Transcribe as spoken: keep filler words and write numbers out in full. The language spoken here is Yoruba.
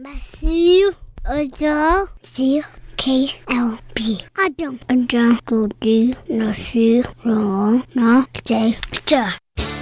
Matthew, Aja, C, K, L, B. Adam, Aja, Goldie, Nasir, Ron, Na, J, J.